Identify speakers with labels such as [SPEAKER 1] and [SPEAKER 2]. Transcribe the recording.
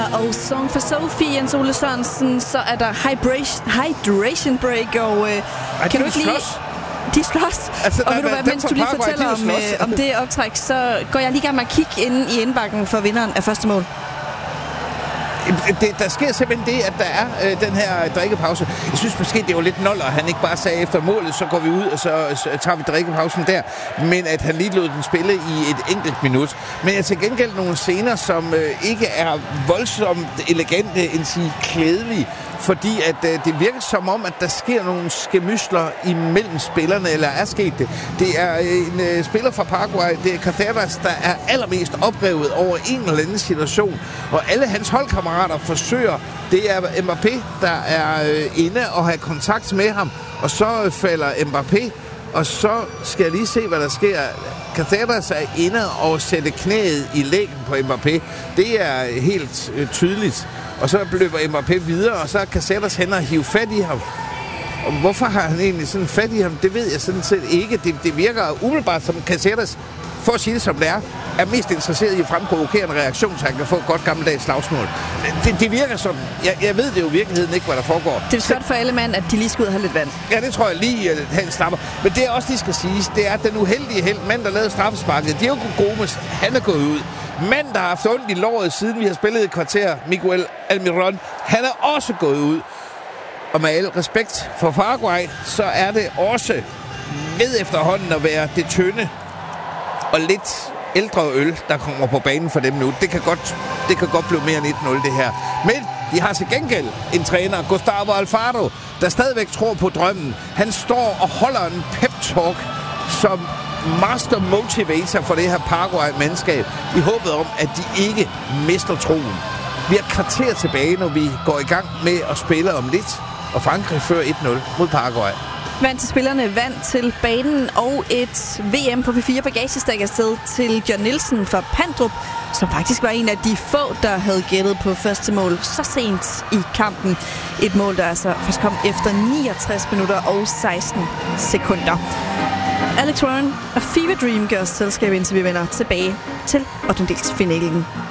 [SPEAKER 1] og Song for Sophie, Jens Ole Sørensen. Så er der Hydration Break, og kan du ikke lige... De slås. Altså, og ved du hvad, mens du lige fortæller om det optræk, så går jeg lige i gang med at kigge inde i indbakken for vinderen af første mål.
[SPEAKER 2] Der sker simpelthen det, at der er den her drikkepause. Jeg synes måske, det var lidt noller, han ikke bare sagde efter målet, så går vi ud, og så tager vi drikkepausen der. Men at han lige lod den spille i et enkelt minut. Men jeg til gengæld nogle scener, som ikke er voldsomt elegante, end sige klædelige. Fordi at det virker som om, at der sker nogle skemysler imellem spillerne, eller er sket det. Det er en spiller fra Paraguay, det er Cáceres, der er allermest oprevet over en eller anden situation. Og alle hans holdkammerater forsøger, det er Mbappé, der er inde og har kontakt med ham. Og så falder Mbappé, og så skal jeg lige se, hvad der sker. Cáceres er inde og sætter knæet i lægen på Mbappé. Det er helt tydeligt. Og så løber Mbappé videre, og så er Cáceres hen og hive fat i ham. Og hvorfor har han egentlig sådan fat i ham? Det ved jeg sådan set ikke. Det virker umiddelbart som Cáceres, for at sige det som det er mest interesseret i at fremprovokere en reaktion, så han kan få et godt gammeldags slagsmål. Det virker sådan. Jeg ved det jo i virkeligheden ikke, hvad der foregår.
[SPEAKER 1] Det er godt for alle mand, at de lige skal ud og have lidt vand.
[SPEAKER 2] Ja, det tror jeg lige, at han snapper. Men det er også, de skal siges, det er den uheldige held, mand, der lavede straffesparket. Diego Gomes, han er gået ud. Mand, der har haft ondt i låret, siden vi har spillet et kvarter, Miguel Almiron, han er også gået ud. Og med al respekt for Paraguay, så er det også ved efterhånden at være det tynde og lidt ældre øl, der kommer på banen for dem nu. Det kan godt blive mere end 1-0, det her. Men de har til gengæld en træner, Gustavo Alfaro, der stadigvæk tror på drømmen. Han står og holder en pep-talk som master motivator for det her Paraguay-mandskab, i håbet om, at de ikke mister troen. Vi har kvarter tilbage, når vi går i gang med at spille om lidt, og Frankrig fører 1-0 mod Paraguay.
[SPEAKER 1] Vand til spillerne, vand til banen og et VM på P4 bagagestak afsted til John Nielsen fra Pandrup, som faktisk var en af de få, der havde gættet på første mål så sent i kampen. Et mål, der altså først kom efter 69 minutter og 16 sekunder. Alex Warren og Fever Dream gør os selskab, indtil vi vender tilbage til 8-delsfinalen.